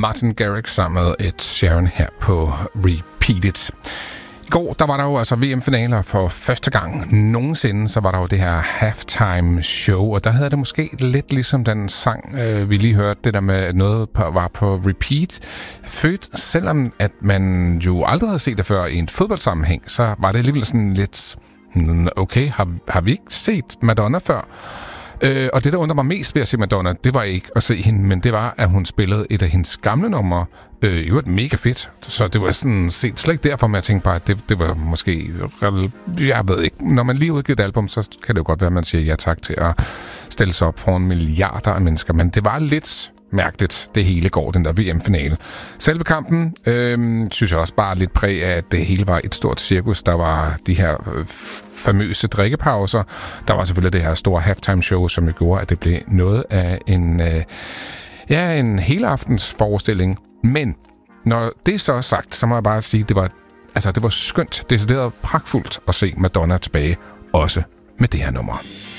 Martin Garrix sammen med Ed Sheeran her på Repeat It. I går, der var der jo altså VM-finaler for første gang nogensinde, så var der jo det her halftime show, og der havde det måske lidt ligesom den sang, vi lige hørte, det der med, at noget var på repeat. Født, selvom at man jo aldrig havde set det før i en fodboldsammenhæng, så var det alligevel sådan lidt, okay, har vi ikke set Madonna før? Og det, der undrer mig mest ved at se Madonna, det var ikke at se hende, men det var, at hun spillede et af hendes gamle numre. Jo, et mega fedt. Så det var sådan set slet ikke derfor, at jeg tænkte bare, at det var måske... Jeg ved ikke. Når man lige udgiver et album, så kan det jo godt være, at man siger ja tak til at stille sig op foran milliarder af mennesker. Men det var lidt mærkeligt, det hele går, den der VM-finale. Selve kampen, synes jeg også bare lidt præg af, at det hele var et stort cirkus. Der var de her famøse drikkepauser. Der var selvfølgelig det her store halftime-show, som jo gjorde, at det blev noget af en helaftens forestilling. Men når det så er sagt, så må jeg bare sige, at det var skønt, decideret pragtfuldt at se Madonna tilbage, også med det her nummer.